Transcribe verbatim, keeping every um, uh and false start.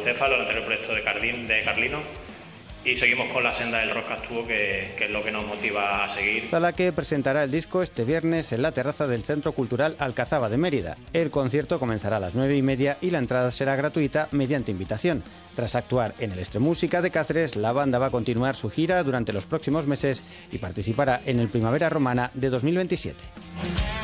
Céfalo, el anterior proyecto de, Cardín, de Carlino, y seguimos con la senda del rock actual, que, que es lo que nos motiva a seguir. Zalaque presentará el disco este viernes en la terraza del Centro Cultural Alcazaba de Mérida. El concierto comenzará a las nueve y media y la entrada será gratuita mediante invitación. Tras actuar en el Extremúsica de Cáceres, la banda va a continuar su gira durante los próximos meses y participará en el Primavera Romana de dos mil veintisiete.